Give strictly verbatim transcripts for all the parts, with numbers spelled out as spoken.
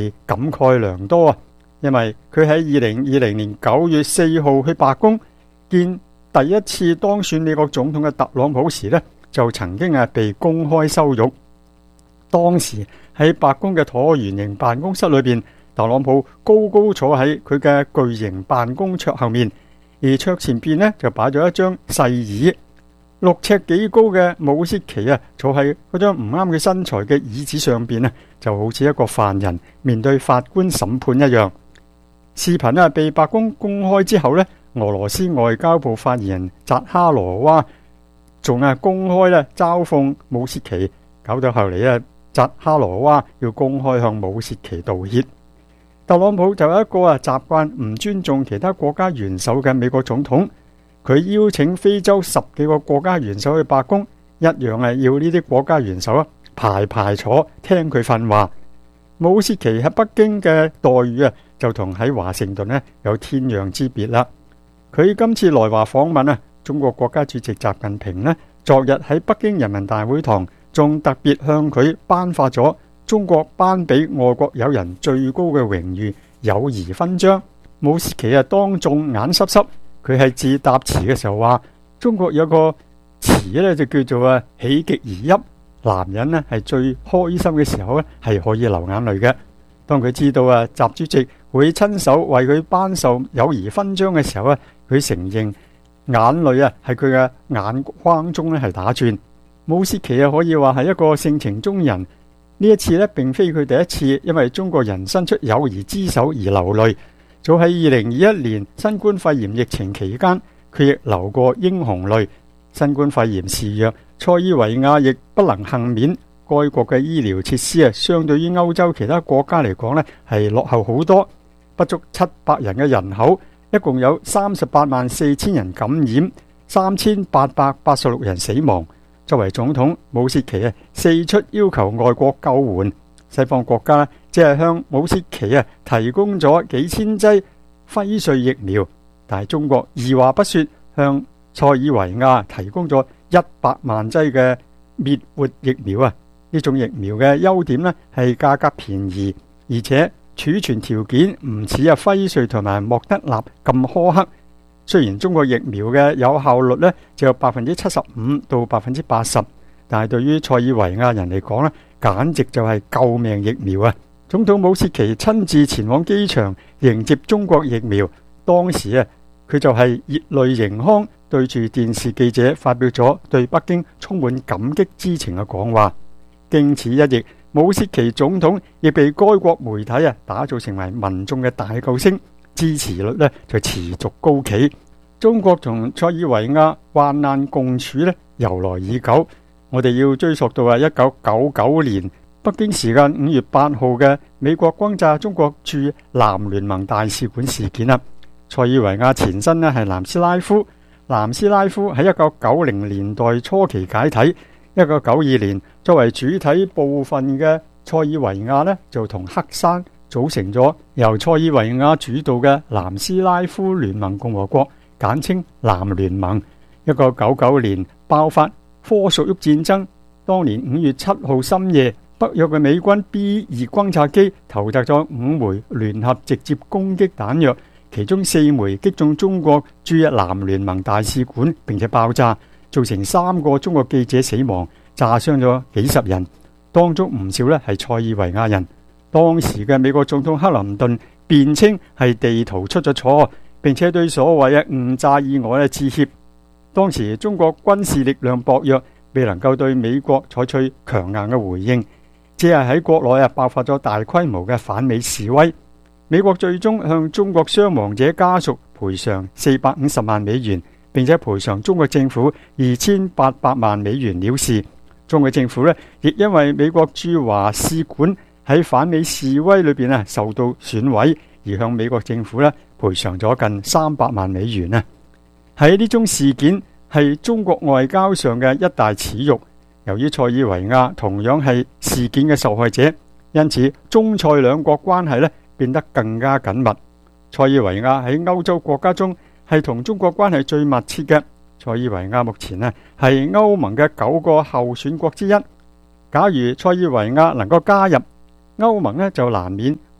感慨良多啊！因為佢喺二零二零年九月四號去白宮見第一次當選美國總統嘅特朗普時呢，就曾經係被公開羞辱。當時喺白宮嘅橢圓形辦公室裏邊，特朗普高高坐喺佢嘅巨型辦公桌後面，而桌前邊呢就擺咗一張細椅，六尺幾高嘅武契奇啊，坐喺嗰張唔啱佢身材嘅椅子上邊呢，就好似一個犯人面對法官審判一樣。視頻啊被白宮公開之後呢，俄羅斯外交部發言人扎哈羅娃仲係公開咧嘲諷武契奇，搞到後嚟啊扎哈羅娃要公開向武契奇道歉。特朗普就有一個啊習慣唔尊重其他國家元首嘅美國總統，佢邀請非洲十幾個國家元首去白宮，一樣係要呢啲國家元首啊排排坐聽佢訓話。武契奇喺北京嘅待遇啊，就同喺華盛頓呢有天壤之別啦。佢今次來華訪問啊，中國國家主席習近平呢，昨日喺北京人民大會堂仲特別向佢頒發咗中國頒俾外國友人最高嘅榮譽友誼勳章。武契奇啊當眾眼濕濕，佢係自答詞嘅時候話，中國有個詞呢就叫做啊喜極而泣，男人呢係最開心嘅時候呢係可以流眼淚嘅。當佢知道啊習主席會親手為佢頒授友誼勳章嘅時候啊，佢承認眼淚啊係佢嘅眼眶中呢係打轉。武契奇啊可以話係一個性情中人，呢一次呢並非佢第一次因為中國人伸出友誼之手而流淚。早喺二零二一年新冠肺炎疫情期間，佢亦流過英雄淚。新冠肺炎肆虐，塞爾維亞亦不能幸免。該國嘅醫療設施啊，相對於歐洲其他國家嚟講呢係落後好多。不足七百人嘅人口，一共有三十八萬四千人感染，三千八百八十六人死亡。作為總統，武契奇啊四出要求外國救援。西方國家只係向武契奇啊提供咗幾千劑輝瑞疫苗，但係中國二話不說向塞爾維亞提供咗一百萬劑嘅滅活疫苗啊！呢種疫苗嘅優點呢係價格便宜，而且儲存條件唔似啊輝瑞同埋莫德納咁苛刻。雖然中國疫苗嘅有效率呢只有百分之七十五到百分之八十，但係對於塞爾維亞人嚟講呢，簡直就係救命疫苗啊！總統武契奇親自前往機場迎接中國疫苗，當時啊，佢就係熱淚盈眶，對住電視記者發表咗對北京充滿感激之情嘅講話。經此一役，武契奇總統亦被該國媒體啊打造成為民眾嘅大救星，支持率呢就持續高企。中國同塞爾維亞患難共處呢由來已久。我哋要追溯到啊一九九九年北京時間五月八號嘅美國轟炸中國駐南聯盟大使館事件啦。塞爾維亞前身呢係南斯拉夫，南斯拉夫喺一九九零年代初期解體。一九九二年作為主體部分嘅塞爾維亞呢就同黑山組成咗由塞爾維亞主導嘅南斯拉夫聯盟共和國，簡稱南聯盟。一九九九年爆發科索沃戰爭，當年五月七號深夜，北約嘅美軍 B 二轟炸機投擲咗五枚聯合直接攻擊彈藥，其中四枚擊中中國駐南聯盟大使館，並且爆炸，造成三個中國記者死亡，炸傷咗幾十人，當中唔少呢係塞爾維亞人。當時嘅美國總統克林頓辯稱係地圖出咗錯，並且對所謂嘅誤炸意外咧致歉。當時中國軍事力量薄弱，未能夠對美國採取強硬嘅回應，只係喺國內啊爆發咗大規模嘅反美示威。美國最終向中國傷亡者家屬賠償四百五十萬美元，並且賠償中國政府二千八百萬美元了事。中國政府呢，亦因為美國駐華使館喺反美示威裏邊啊受到損毀，而向美國政府呢賠償咗近三百萬美元啊！喺呢宗事件係中國外交上嘅一大恥辱。由於塞爾維亞同樣係事件嘅受害者，因此中塞兩國關係呢變得更加緊密。塞爾維亞喺歐洲國家中係同中國關係最密切嘅。塞爾維亞目前呢係歐盟嘅九個候選國之一。假如塞爾維亞能夠加入歐盟呢，就難免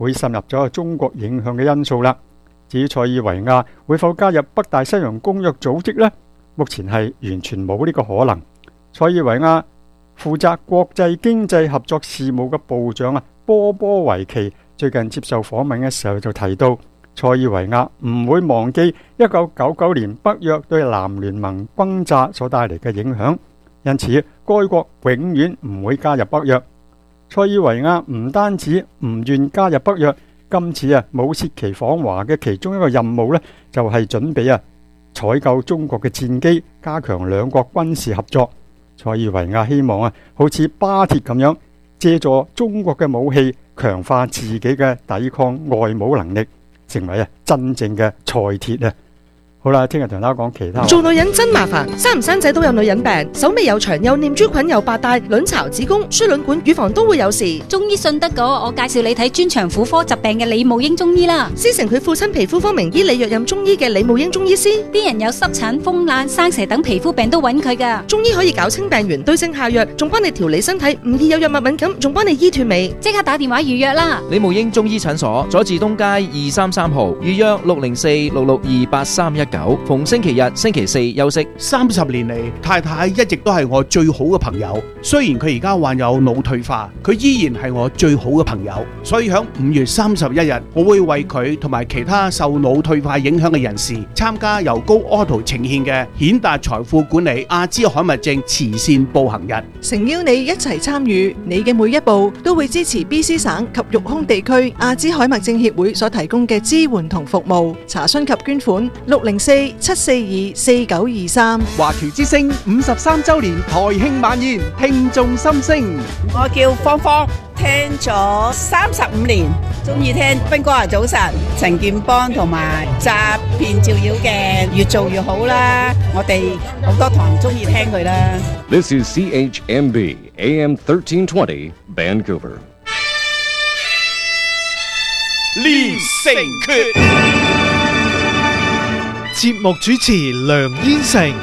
會滲入咗中國影響嘅因素啦。至於塞爾維亞會否加入北大西洋公約組織呢？目前係完全冇呢個可能。塞爾維亞負責國際經濟合作事務嘅部長啊波波維奇最近接受訪問嘅時候就提到，塞爾維亞唔會忘記一九九九年北約對南聯盟轟炸所帶嚟嘅影響，因此該國永遠唔會加入北約。塞爾維亞唔單止唔願加入北約，今次啊武契奇訪華嘅其中一個任務呢，就係準備啊採購中國嘅戰機，加強兩國軍事合作。塞爾維亞希望啊好似巴鐵咁樣，借助中國嘅武器強化自己嘅抵抗外侮能力，成為啊真正嘅塞鐵啊！好啦，聽日同大家講其他。 做女人真麻煩，生唔生仔都有女人病，手尾又長，又念珠菌，又白帶，卵巢、子宮、輸卵管、乳房都會有事。 中醫信得過，我介紹你睇專長婦科疾病嘅李慕英中醫啦。 師承佢父親皮膚科名醫李若任中醫嘅李慕英中醫師， 啲人有濕疹、風癩、生蛇等皮膚病都揾佢噶。 中醫可以搞清病源，對症下藥，仲幫你調理身體，唔易有藥物敏感，仲幫你醫斷尾。 即刻打電話預約啦！ 李慕英中醫診所，佐治東街二三三號，預約六零四六六二八三一九，逢星期日、星期四休息。 三十年嚟，太太一直都係我最好嘅朋友。雖然佢而家患有腦退化，佢依然係我最好嘅朋友。所以響五月三十一日，我會為佢同埋其他受腦退化影響嘅人士參加由高 Auto 呈獻嘅顯達財富管理阿茲海默症慈善步行日， 誠邀你一齊參與。你嘅每一步都會支持 B C 省及育空地區阿茲海默症協會所提供嘅支援同服務。查詢及捐款六零四七四二四九二三。 華僑之聲五十三周年台慶晚宴，聽眾心聲。 我叫芳芳，聽咗三十五年，中意聽斌哥啊早晨，陳建邦同埋詐騙照妖嘅，越做越好啦。我哋好多堂中意聽佢啦。 This is C H M B A M thirteen twenty Vancouver。 練成訣，節目主持梁燕成。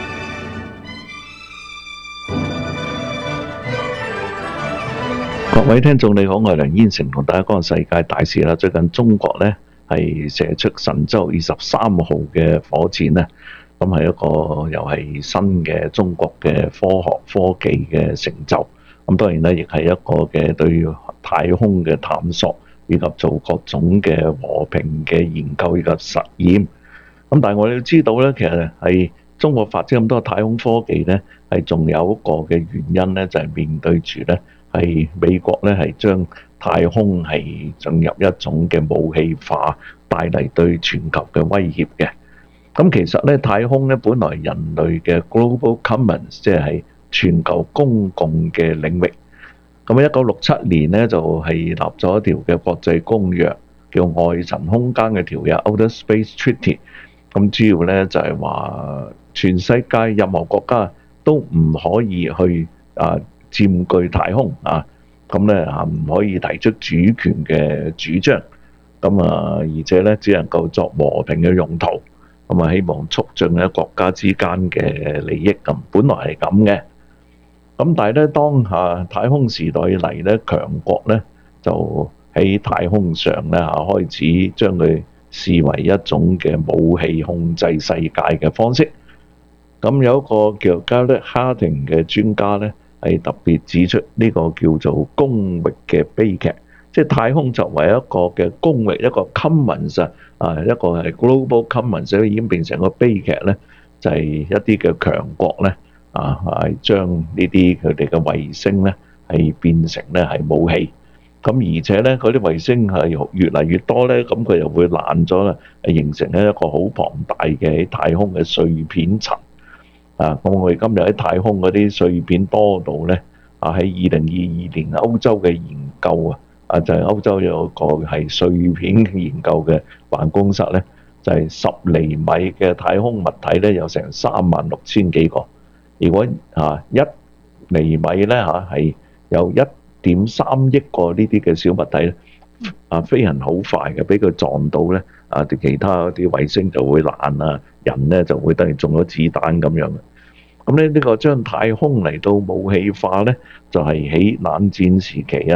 各位聽眾你好，我係梁燕成，同大家講世界大事啦。最近中國咧係射出神舟二十三號嘅火箭咧，咁係一個又係新嘅中國嘅科學科技嘅成就。咁當然咧，亦係一個嘅對太空嘅探索，以及做各種嘅和平嘅研究以及實驗。咁但係我哋要知道咧，其實係中國發展咁多太空科技咧，係仲有一個嘅原因咧，就係面對住咧係美國咧係將太空係進入一種嘅武器化，帶嚟對全球嘅威脅嘅。咁其實咧，太空咧本來人類嘅 global commons， 即係全球公共嘅領域。咁一九六七年咧就係立咗一條嘅國際公約，叫外層空間嘅條約 （Outer Space Treaty）。咁主要咧就係話，全世界任何國家都唔可以去啊佔據太空啊，咁咧啊唔可以提出主權嘅主張，咁啊而且咧只能夠作和平嘅用途，咁啊希望促進咧國家之間嘅利益咁，本來係咁嘅。咁但係咧，當下太空時代嚟咧，強國咧就喺太空上咧嚇開始將佢視為一種嘅武器控制世界嘅方式。咁有一個叫 Garrett Hardin 嘅專家咧，係特別指出呢個叫做公域嘅悲劇，即係太空作為一個嘅公域，一個 commons 啊，一個係 global commons，所以已經變成個悲劇咧，就係一啲嘅強國咧啊，係將呢啲佢哋嘅衛星咧係變成咧係武器。咁而且咧，嗰啲衛星係越嚟越多咧，咁佢又會爛咗啦，形成咧一個好龐大嘅喺太空嘅碎片層。啊，咁我哋今日喺太空嗰啲碎片多到咧，啊喺二零二二年歐洲嘅研究啊，啊就係歐洲有個係碎片研究嘅辦公室咧，就係十厘米嘅太空物體咧有成三萬六千幾個。如果啊一厘米咧嚇係有一點三億個呢啲嘅小物體咧，啊飛行好快嘅，俾佢撞到咧，啊其他啲衛星就會爛啊，人咧就會等於中咗子彈咁樣嘅。咁咧呢個將太空嚟到武器化咧，就係喺冷戰時期啊，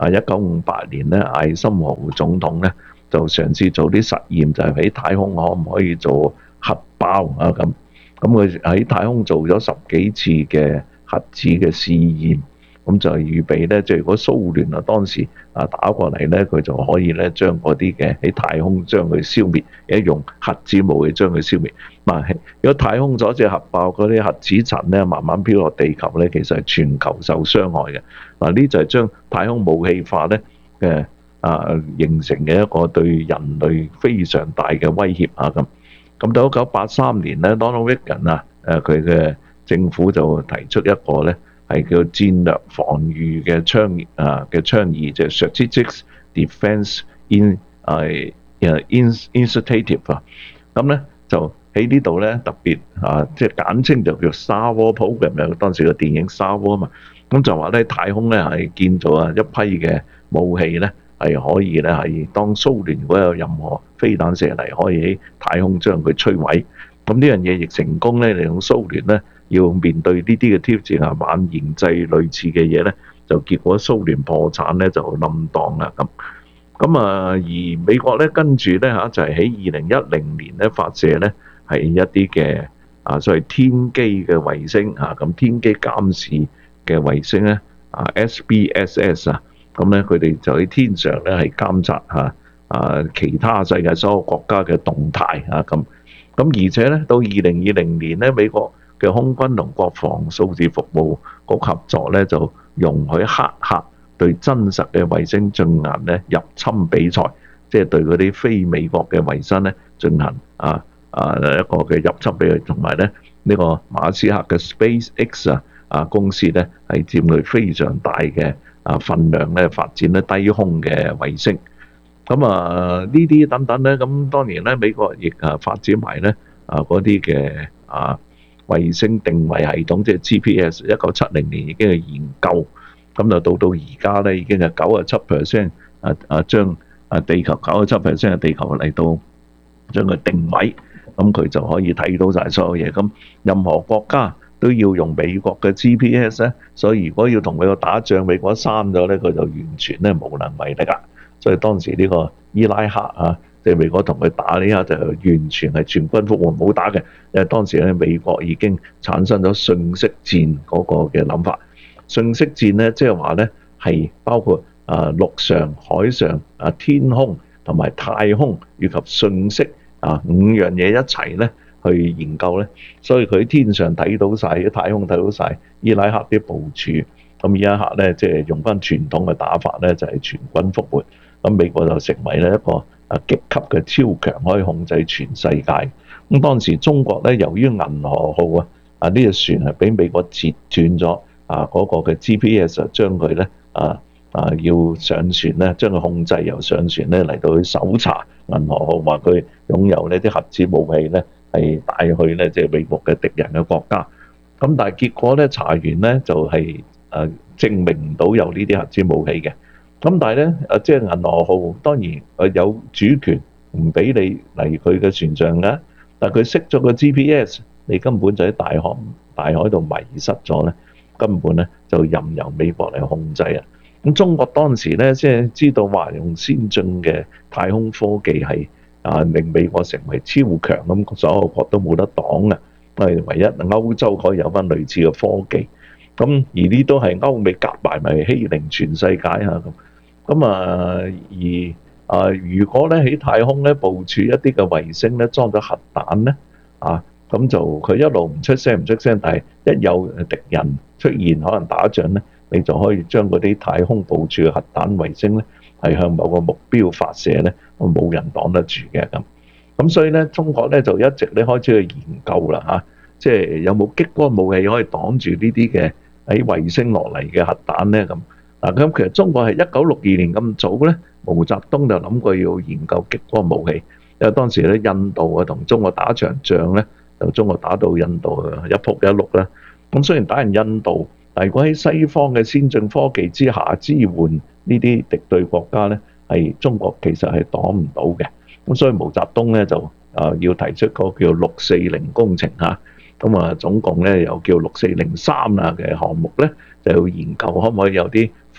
啊一九五八年咧，艾森豪總統咧就嘗試做啲實驗，就係喺太空可唔可以做核爆啊咁。咁佢喺太空做咗十幾次嘅核子嘅試驗，咁就係預備咧，即係如果蘇聯啊當時啊打過嚟咧，佢就可以咧將嗰啲嘅喺太空將佢消滅，一用核子武器將佢消滅。嗱，如果太空阻止核爆，嗰啲核子塵咧慢慢飄落地球咧，其實係全球受傷害嘅。嗱，呢就係將太空武器化咧嘅啊形成嘅一個對人類非常大嘅威脅啊咁。咁到一九八三年咧 ，Donald Reagan 啊，誒佢嘅政府就提出一個咧係叫戰略防禦嘅倡議啊嘅倡議，就係 Strategic Defence in 誒誒 Initiative 啊。咁咧就喺呢度咧特別啊，即係簡稱就叫 Star War Program，有當時嘅電影 Star War 啊嘛。咁就話咧太空咧係建造啊一批嘅武器咧。係可以咧，係當蘇聯如果有任何飛彈射嚟，可以喺太空將佢摧毀。咁呢樣嘢亦成功咧，利用蘇聯咧要面對呢啲嘅挑戰啊，玩研製類似嘅嘢咧，就結果蘇聯破產咧，就冧檔啦咁。咁啊，而美國咧跟住咧嚇就係喺二零一零年咧發射咧係一啲嘅啊所謂天基嘅衛星嚇，咁天基監視嘅衛星咧啊 S B S S 啊。咁咧，佢哋就喺天上咧係監察嚇啊其他世界所有國家嘅動態嚇咁。咁而且咧，到二零二零年咧，美國嘅空軍同國防數字服務局合作咧，就容許黑客對真實嘅衛星進行咧入侵比賽，即係對嗰啲非美國嘅衛星咧進行啊啊一個嘅入侵比賽，同埋咧呢個馬斯克嘅 SpaceX 啊啊公司咧係佔據非常大嘅。啊份量咧發展咧低空嘅衛星，咁啊呢啲等等咧，咁當然咧美國亦啊發展埋咧啊嗰啲嘅啊衛星定位系統，即係 G P S。一九七零年已經係研究，咁就到到而家咧已經係九十七 percent 啊啊將啊地球九十七 percent 嘅地球嚟到將佢定位，咁佢就可以睇到晒所有嘢。咁任何國家都要用美國嘅 G P S 咧，所以如果要同美國打仗，美國刪咗咧，佢就完全咧無能為力啦。所以當時呢個伊拉克啊，即係美國同佢打呢下就完全係全軍覆沒冇打嘅，因為當時咧美國已經產生咗信息戰嗰個嘅諗法。信息戰咧，即係話咧係包括啊陸上、海上、啊天空同埋太空以及信息啊五樣嘢一齊咧。去研究咧，所以佢喺天上睇到晒，喺太空睇到晒伊拉克啲部署。咁伊拉克咧，即係用翻傳統嘅打法咧，就係全軍覆沒。咁美國就成為咧一個啊極級嘅超強，可以控制全世界。咁當時中國咧，由於銀河號啊啊呢隻船係俾美國截斷咗啊嗰個嘅 G P S， 將佢咧啊啊要上船咧，將佢控制由上船咧嚟到去搜查銀河號，話佢擁有呢啲核子武器咧。係帶去咧，即係美國嘅敵人嘅國家。咁但係結果咧，查完咧就係誒證明唔到有呢啲核子武器嘅。咁但係咧誒，即係銀河號當然誒有主權，唔俾你嚟佢嘅船上嘅。但係佢熄咗個 G P S，你根本就喺大海大海度迷失咗咧，根本咧就任由美國嚟控制啊。咁中國當時咧即係知道話用先進嘅太空科技係。啊！令美國成為超強咁，所有國都冇得擋嘅，係唯一歐洲可以有翻類似嘅科技。咁而呢都係歐美夾埋咪欺凌全世界嚇咁。咁啊而啊，如果咧喺太空咧部署一啲嘅衛星咧裝咗核彈咧啊，咁就佢一路唔出聲唔出聲，但係一有敵人出現可能打仗咧，你就可以將嗰啲太空部署嘅核彈衛星咧。係向某個目標發射咧，冇人擋得住嘅咁。咁所以咧，中國咧就一直咧開始去研究啦嚇，即係有冇激光武器可以擋住呢啲嘅喺衛星落嚟嘅核彈咧咁。嗱咁其實中國係一九六二年咁早咧，毛澤東就諗過要研究激光武器，因為當時咧印度啊同中國打場仗咧，就中國打到印度一仆一碌啦。咁雖然打完印度，但係如果喺西方嘅先進科技之下支援呢啲敵對國家咧，係中國其實係擋唔到嘅。咁所以毛澤東咧就啊要提出個叫六四零工程嚇，咁啊總共咧有叫六四零三啊嘅項目咧，就要研究可唔可以有啲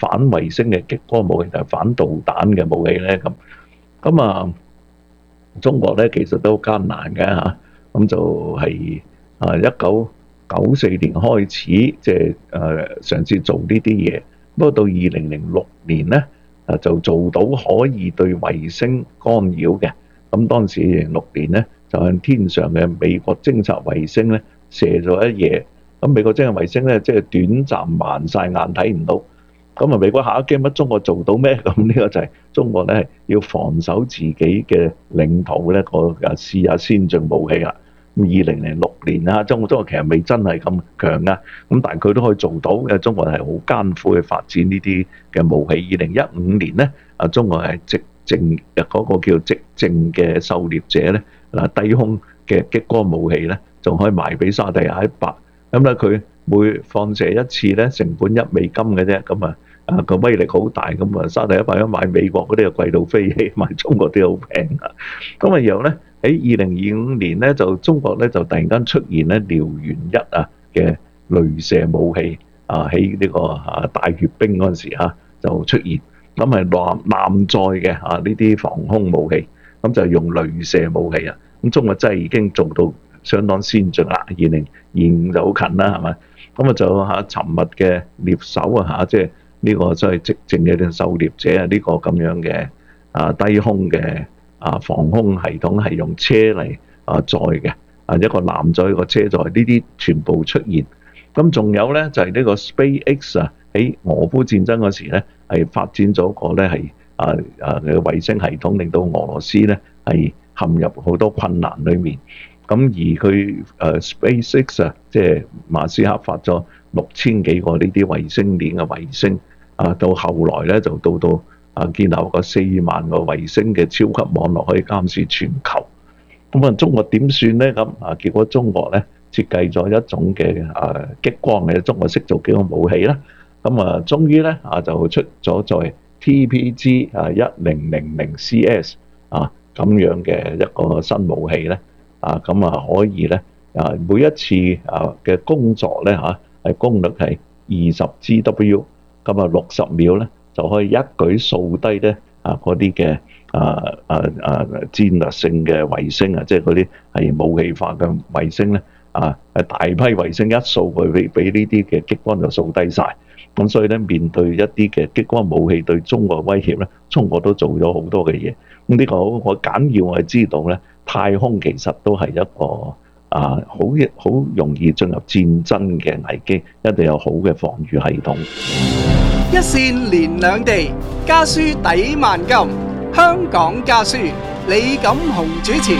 反衛星嘅激光武器定係反導彈嘅武器咧？咁咁啊，中國咧其實都艱難嘅嚇，咁就係啊一九九四年開始即係誒嘗試做呢啲嘢，不過到二零零六年咧啊就做到可以對衛星干擾嘅，咁當時二零零六年咧就向天上嘅美國偵察衛星咧射咗一嘢。咁美國偵察衛星咧，即係短暫盲晒眼睇唔到。咁啊，美國下一驚乜中國做到咩？咁呢個就係中國咧係要防守自己嘅領土咧，個啊試下先進武器啦。咁二零零六年啊，中國中國其實未真係咁強啊。咁但係佢都可以做到，因為中國係好艱苦去發展呢啲嘅武器。二零一五年咧，啊中國係直徑嗰個叫直徑嘅狩獵者咧，嗱低空嘅激光武器咧，仲可以賣俾沙地阿拉伯。咁咧佢每放射一次咧，成本一美金嘅啫，咁啊啊個威力好大，咁啊沙地阿拉伯一買美國嗰啲又貴到飛起，買中國啲好平啊。咁啊然後咧喺二零二五年咧，就中國咧就突然間出現咧遼源一啊嘅雷射武器啊，喺呢個啊大閱兵嗰陣時嚇就出現，咁係艦艦載嘅啊呢啲防空武器，咁就用雷射武器啊，咁中國真係已經做到相當先進啦，二零二五就好近啦，係咪？咁啊就嚇尋日嘅獵手啊嚇，即係呢個所謂直徑嘅狩獵者啊，呢個咁樣嘅啊低空嘅啊防空系統係用車嚟啊載嘅，啊一個艦載一個車載，呢啲全部出現。咁仲有咧就係呢個 SpaceX 啊，喺俄烏戰爭嗰時咧係發展咗個咧係啊啊嘅衛星系統，令到俄羅斯咧係陷入好多困難裡面。咁而佢誒 SpaceX 啊，即係馬斯克發咗六千幾個呢啲衛星鏈嘅衛星啊，到後來咧就到到啊建立個四萬個衛星嘅超級網絡，可以監視全球。咁啊，中國點算咧？咁啊，結果中國咧設計咗一種嘅啊激光嘅，中國識做激光武器啦。咁啊，終於咧啊就出咗在 T P G 啊一零零零 C S 啊咁樣嘅一個新武器咧。啊，咁啊可以咧，啊每一次啊嘅工作咧嚇，係功率係二十 G W， 咁啊六十秒咧就可以一舉掃低咧啊嗰啲嘅啊啊啊戰略性嘅衛星啊，即係嗰啲係武器化嘅衛星咧，啊係大批衛星一掃佢俾俾呢啲嘅激光就掃低晒。咁所以咧面對一啲嘅激光武器對中國威脅咧，中國都做咗好多嘅嘢。咁呢個我簡要我係知道咧。太空其實都係一個啊，好好容易進入戰爭嘅危機，一定有好嘅防禦系統。 一線連兩地，家書抵萬金。香港家書，李錦雄主持。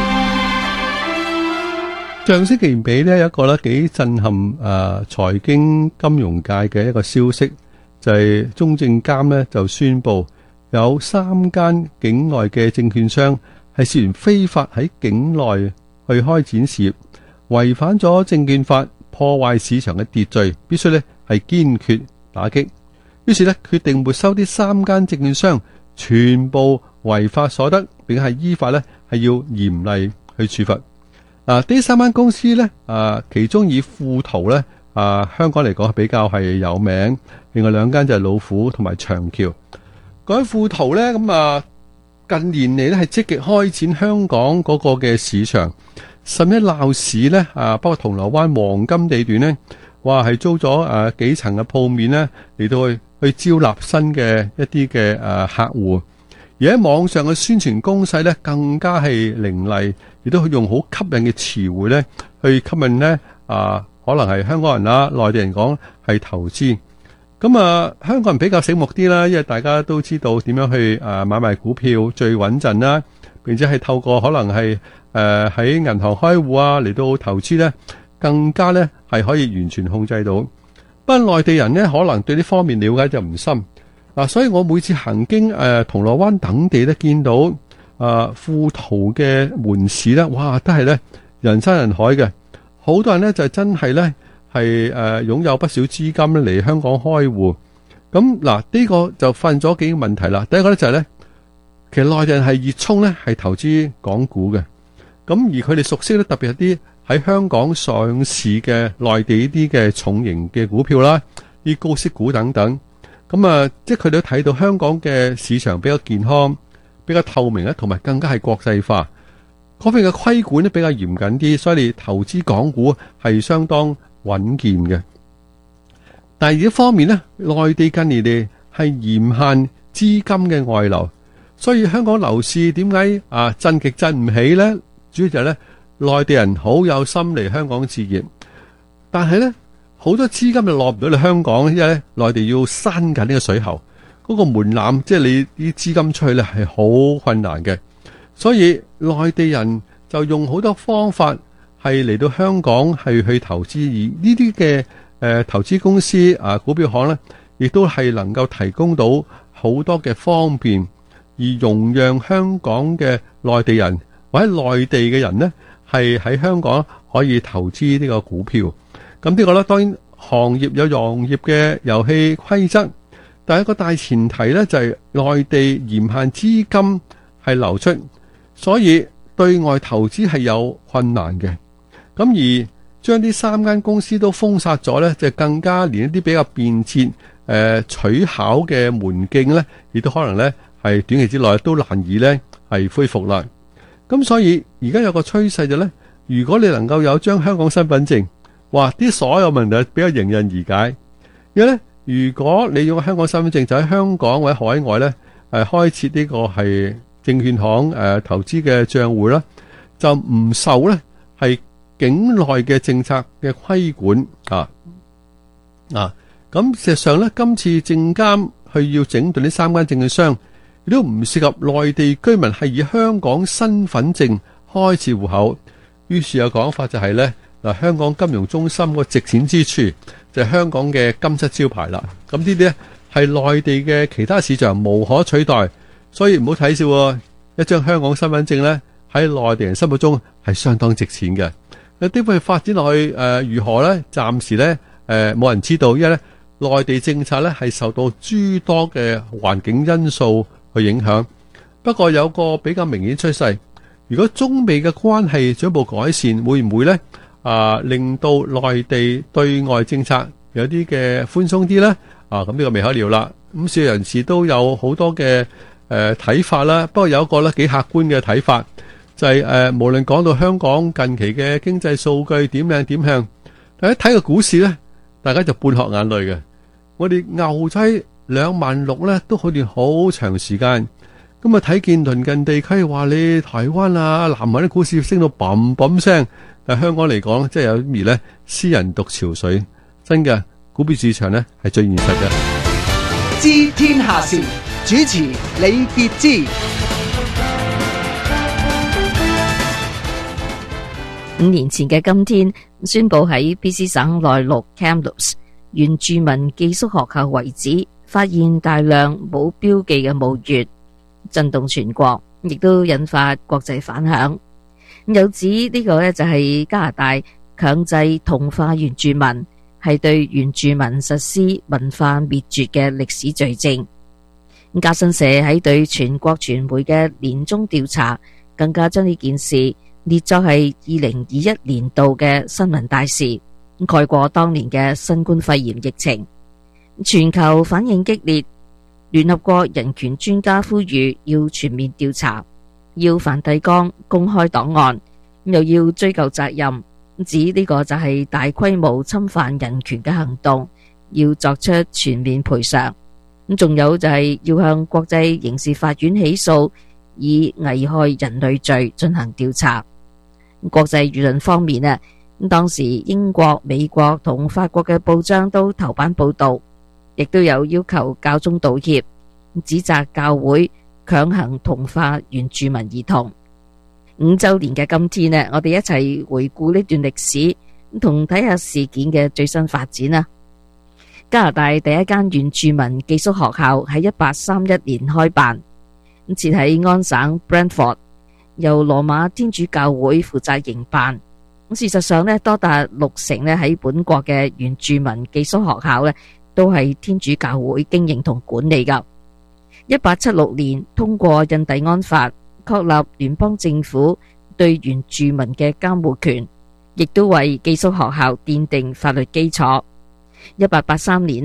上星期尾呢，有一個咧幾震撼誒財經金融界嘅一個消息，就係中證監呢就宣布有三間境外嘅證券商。係涉嫌非法喺境內去開展事業，違反咗證券法，破壞市場嘅秩序，必須咧係堅決打擊。於是咧決定沒收啲三間證券商全部違法所得，並係依法咧係要嚴厲去處罰。啊，呢三間公司咧啊，其中以富途咧啊，香港嚟講係比較係有名，另外兩間就係老虎同埋長橋。講起富途咧，咁啊。近年嚟咧係積極開展香港嗰個嘅市場，甚至鬧市咧啊，包括銅鑼灣黃金地段咧，話係租咗誒幾層嘅鋪面咧嚟到去去招納新嘅一啲嘅誒客戶，而喺網上嘅宣傳攻勢咧更加係凌厲，亦都用好吸引嘅詞彙咧去吸引咧啊，可能係香港人啦、內地人講係投資。咁啊，香港人比較醒目啲啦，因為大家都知道點樣去誒買賣股票最穩陣啦，並且係透過可能係誒喺銀行開戶啊嚟到投資咧，更加咧係可以完全控制到。不過內地人咧可能對呢方面了解就唔深嗱，所以我每次行經誒銅鑼灣等地咧，見到誒富途嘅門市咧，哇，都係咧人山人海嘅，好多人咧就真係咧。係誒擁有不少資金咧嚟香港開戶，咁嗱呢個就發現咗幾個問題啦。第一個咧就係咧，其實內地人係熱衷咧係投資港股嘅，咁而佢哋熟悉咧特別係啲喺香港上市嘅內地呢啲嘅重型嘅股票啦，啲高息股等等。 咁啊，即係佢哋都睇到香港嘅市場比較健康、比較透明咧，同埋更加係國際化。嗰邊嘅規管咧比較嚴謹啲，所以你投資港股係相當穩健嘅。但係另一方面咧，內地近年嚟係嚴限資金嘅外流，所以香港樓市點解啊震極震唔起呢？主要就係咧，內地人好有心嚟香港置業，但係咧好多資金就落唔到嚟香港，因為咧內地要閂緊呢個水喉，嗰個門檻即係你啲資金出去咧係好困難嘅，所以內地人就用好多方法係嚟到香港係去投資，而呢啲嘅誒投資公司啊股票行咧，亦都係能夠提供到好多嘅方便，而容讓香港嘅內地人或者內地嘅人呢，係喺香港可以投資呢個股票。咁呢個咧，當然行業有行業嘅遊戲規則，但係一個大前提呢，就係內地嚴限資金係流出，所以對外投資係有困難嘅。咁而將啲三間公司都封殺咗呢，就更加連一啲比較便捷誒、呃、取巧嘅門徑呢，亦都可能呢係短期之內都難以呢係恢復啦。咁所以而家有個趨勢就呢，如果你能夠有張香港身份證，哇！啲所有問題比較迎刃而解。因為呢，如果你用香港身份證就喺香港或者海外呢，誒、呃、開設呢個係證券行誒、呃、投資嘅賬戶啦，就唔受呢係境內嘅政策嘅規管啊啊！咁事實上呢，今次證監去要整頓呢三間證券商，亦都唔涉及內地居民係以香港身份證開設戶口。於是有講法就係呢，嗱，香港金融中心個值錢之處就係香港嘅金漆招牌啦。咁呢啲呢係內地嘅其他市場無可取代，所以唔好睇笑喎。一張香港身份證呢，喺內地人心目中係相當值錢嘅。有啲會發展落去誒、呃、如何呢？暫時呢，誒、呃、冇人知道，因為呢內地政策呢係受到諸多嘅環境因素去影響。不過有個比較明顯趨勢，如果中美嘅關係進一步改善，會唔會呢？啊，令到內地對外政策有啲嘅寬鬆啲呢？啊，咁呢個未可料啦。咁市場人士都有好多嘅誒睇法啦。不過有一個呢幾客觀嘅睇法，就係、是、誒、呃、無論講到香港近期嘅經濟數據點靚點向，但一睇個股市呢，大家就半殼眼淚嘅。我哋牛仔兩萬六呢，都好似好長時間。咁啊睇見鄰近地區話你台灣啊、南韓啲股市升到砰砰聲，但香港嚟講，即係有啲呢私人獨潮水，真嘅股票市場呢係最現實嘅。 知天下事，主持李傑之。 五年前嘅今天，宣布喺 B C 省內陸 Kamloops 原住民寄宿學校遺址發現大量冇標記嘅墓穴，震動全國，亦都引發國際反響。有指呢個呢就係加拿大強制同化原住民，係對原住民實施文化滅絕嘅歷史罪證。加新社喺對全國傳媒嘅年終調查，更加將呢件事列作係二零二一年度嘅新聞大事，蓋過當年嘅新冠肺炎疫情。全球反應激烈，聯合國人權專家呼籲要全面調查，要梵蒂岡公開檔案，又要追究責任，指呢個就係大規模侵犯人權嘅行動，要作出全面賠償。咁仲有就係要向國際刑事法院起訴，以危害人類罪進行調查。國際輿論方面啊，當時英國、美國同法國嘅報章都頭版報道，亦都有要求教宗道歉，指責教會強行同化原住民兒童。五周年嘅今天呢，我哋一齊回顧呢段歷史，同睇下事件嘅最新發展啊。加拿大第一間原住民寄宿學校喺一八三一年開辦，設喺安省 Brantford， 由羅馬天主教會負責營辦。事實上呢，多達六成呢喺本國嘅原住民寄宿學校呢，都係天主教會經營同管理噶。一八七六年通過印第安法，確立聯邦政府對原住民嘅監護權，亦都為寄宿學校奠定法律基礎。一八八三年呢，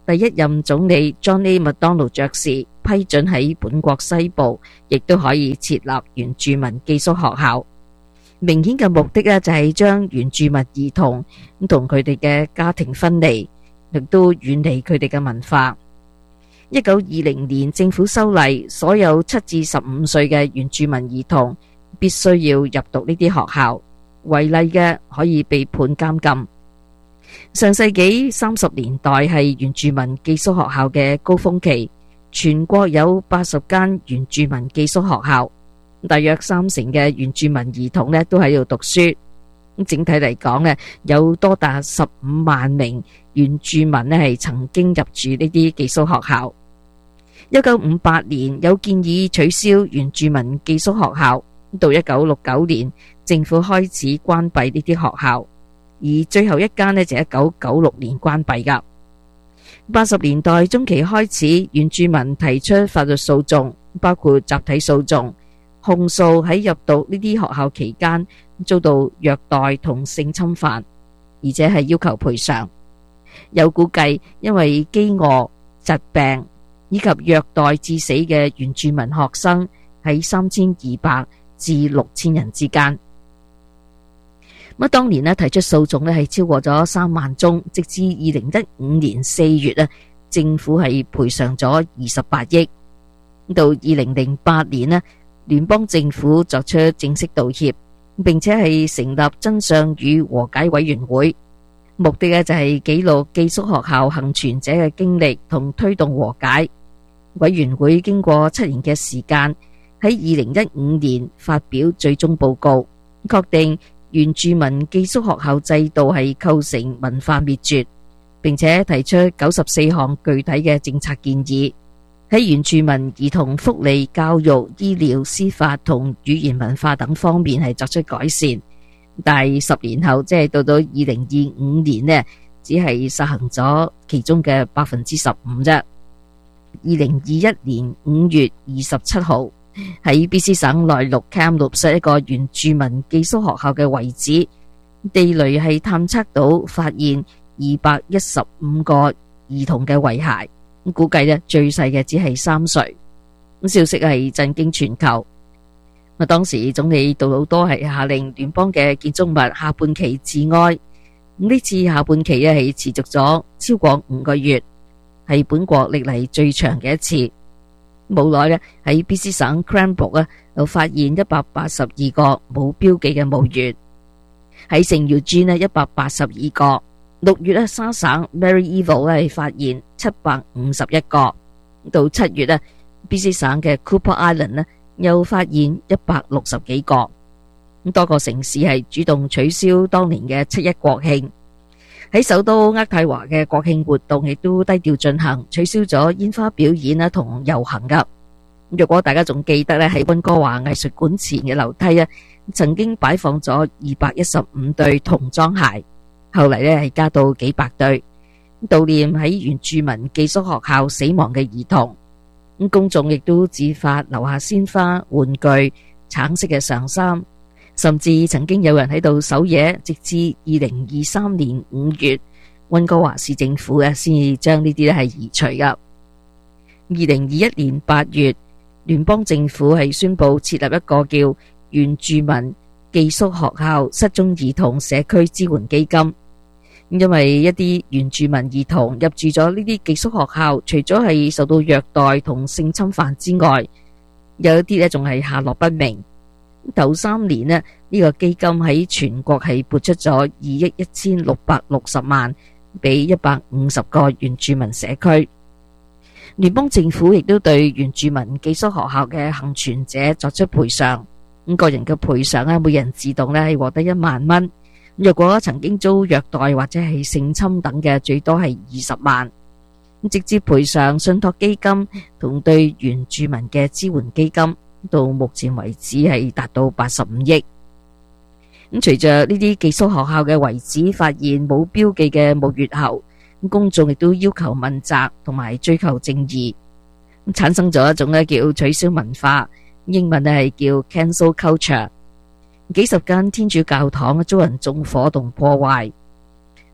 第一任總理 John A. McDonnell 爵士批准喺本國西部亦都可以設立原住民寄宿學校。明顯嘅目的呢，就係將原住民兒童同佢哋嘅家庭分離，亦都遠離佢哋嘅文化。一九二零年政府修例，所有七至十五歲嘅原住民兒童必須要入讀呢啲學校，違例嘅可以被判監禁。上世紀三十年代係原住民寄宿學校嘅高峰期，全國有八十間原住民寄宿學校，大約三成嘅原住民兒童呢都喺度讀書。整體嚟講呢，有多達十五萬名原住民呢係曾經入住呢啲寄宿學校。一九五八年有建議取消原住民寄宿學校，到一九六九年政府開始關閉呢啲學校，而最後一間呢就一九九六年關閉噶。八十年代中期開始，原住民提出法律訴訟，包括集體訴訟，控訴喺入讀呢啲學校期間遭到虐待同性侵犯，而且係要求賠償。有估計因為飢餓、疾病以及虐待致死嘅原住民學生喺三千二百至六千人之間。咁當年咧提出訴訟咧係超過咗三萬宗，直至二零一五年四月咧，政府係賠償咗二十八億。到二零零八年咧，聯邦政府作出正式道歉，並且係成立真相與和解委員會，目的咧就係記錄寄宿學校幸存者嘅經歷同推動和解。委員會經過七年嘅時間，喺二零一五年發表最終報告，確定原住民寄宿學校制度係構成文化滅絕，並且提出九十四項具體嘅政策建議，喺原住民兒童福利、教育、醫療、司法同語言文化等方面係作出改善。但係十年後，即係到到二零二五年呢，只係實行咗其中嘅百分之十五啫。二零二一年五月二十七號，喺 B C 省內陸 Kamloops 一個原住民寄宿學校嘅遺址，地雷係探測到發現二百一十五個兒童嘅遺骸，估計呢最細嘅只係三歲。咁消息係震驚全球。咁當時總理杜魯多係下令聯邦嘅建築物下半旗致哀。咁呢次下半旗呢係持續咗超過五個月，係本國歷嚟最長嘅一次。冇耐呢，喺 B C 省 Cranbrook 啊，又發現一百八十二個冇標記嘅墓穴。喺聖喬治呢，一百八十二個。六月呢，沙省 Maryeville 咧係發現七百五十一個。到七月呢， B C 省嘅 Cooper Island 呢又發現一百六十幾個。多個城市係主動取消當年嘅七一國慶。喺首都渥太華嘅國慶活動亦都低調進行，取消咗煙花表演啦同遊行噶。若果大家仲記得咧，喺溫哥華藝術館前嘅樓梯啊，曾經擺放咗二百一十五對童裝鞋，後嚟咧係加到幾百對，悼念喺原住民寄宿學校死亡嘅兒童。咁公眾亦都自發留下鮮花、玩具、橙色嘅上衫。甚至曾經有人喺度守夜，直至二零二三年五月，溫哥華市政府嘅先至將呢啲咧係移除噶。二零二一年八月，聯邦政府係宣布設立一個叫原住民寄宿學校失蹤兒童社區支援基金。因為一啲原住民兒童入住咗呢啲寄宿學校，除咗係受到虐待同性侵犯之外，有一啲咧仲係下落不明。頭三年呢，呢個基金喺全國係撥出咗二億一千六百六十萬俾一百五十個原住民社區。聯邦政府亦都對原住民寄宿學校嘅幸存者作出賠償。咁個人嘅賠償咧，每人自動咧係獲得一萬蚊。若果曾經遭虐待或者係性侵等嘅，最多係二十萬。直接賠償信託基金同對原住民嘅支援基金，到目前為止係達到八十五億。咁隨着呢啲寄宿學校嘅遺址發現冇標記嘅墓穴後，公眾亦都要求問責同埋追求正義，產生咗一種咧叫取消文化，英文咧係叫 cancel culture。幾十間天主教堂遭人縱火同破壞，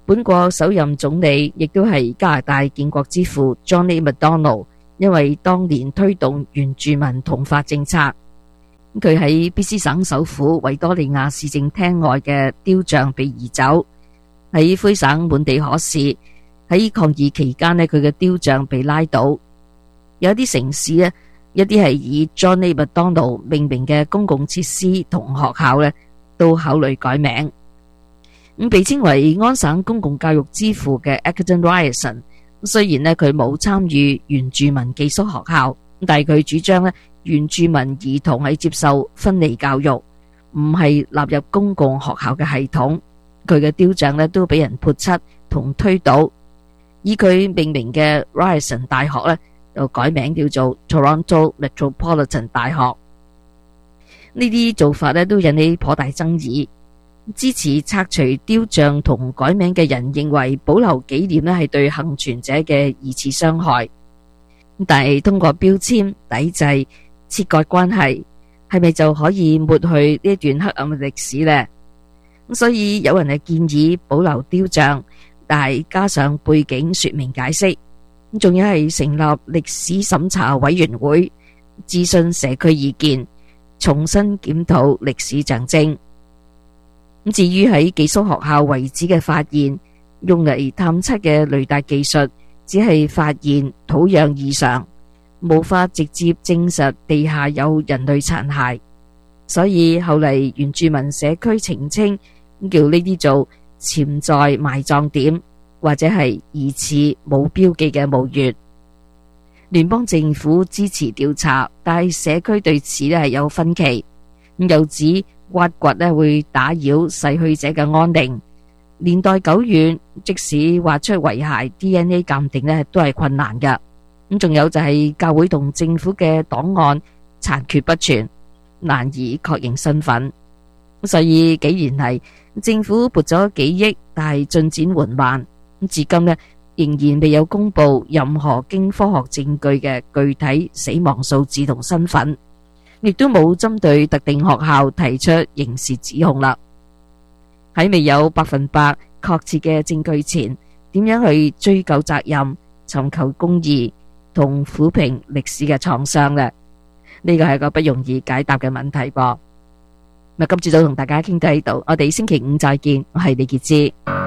本國首任總理亦都係加拿大建國之父 John A. Macdonald， 因為當年推動原住民同化政策，佢喺 B C 省首府維多利亞市政廳外嘅雕像被移走，喺魁省滿地可視。喺抗議期間呢，佢嘅雕像被拉倒。有一啲城市呢，一啲係以 John A. Macdonald 命名嘅公共設施同學校呢，都考慮改名。咁被稱為安省公共教育之父嘅 Acton Ryerson， 雖然呢佢冇參與原住民寄宿學校，但係佢主張呢原住民兒童係接受分離教育，唔係納入公共學校嘅系統。佢嘅雕像呢都俾人潑漆同推倒。以佢命名嘅 Ryerson 大學呢，就改名叫做 Toronto Metropolitan 大學。呢啲做法呢都引起頗大爭議。支持拆除雕像同改名嘅人認為保留紀念呢係對幸存者嘅二次傷害，但係通過標籤抵制切割關係，係咪就可以抹去呢一段黑暗嘅歷史呢？咁所以有人係建議保留雕像，但係加上背景說明解釋，仲要係成立歷史審查委員會，諮詢社區意見，重新檢討歷史象徵。至於喺寄宿學校遺址嘅發現，用嚟探測嘅雷達技術只係發現土壤異常，無法直接證實地下有人類殘骸，所以後嚟原住民社區澄清，叫呢啲做潛在埋葬點，或者係疑似冇標記嘅墓穴。聯邦政府支持調查，但係社區對此咧係有分歧，又指挖掘咧會打擾逝去者嘅安寧，年代久遠，即使挖出遺骸 D N A 鑑定咧都係困難㗎。咁仲有就係教會同政府嘅檔案殘缺不全，難以確認身份。所以幾年嚟，政府撥咗幾億，但係進展緩慢，至今咧仍然未有公布任何經科學證據嘅具體死亡數字同身份，亦都冇針對特定學校提出刑事指控啦。喺未有百分百確切嘅證據前，點樣去追究責任、尋求公義同撫平歷史嘅創傷呢？呢個係個不容易解答嘅問題噃。咁今朝早同大家傾到呢度，我哋星期五再見，我係李潔芝。